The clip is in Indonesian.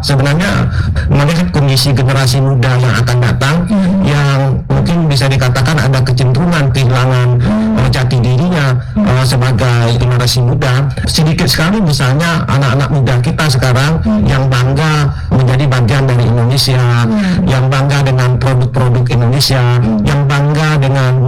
sebenarnya melihat kondisi generasi muda yang akan datang, yang mungkin bisa dikatakan ada kecenderungan kehilangan jati dirinya sebagai generasi muda. Sedikit sekali misalnya anak-anak muda kita sekarang yang bangga menjadi bagian dari Indonesia, yang bangga dengan produk-produk Indonesia, yang bangga dengan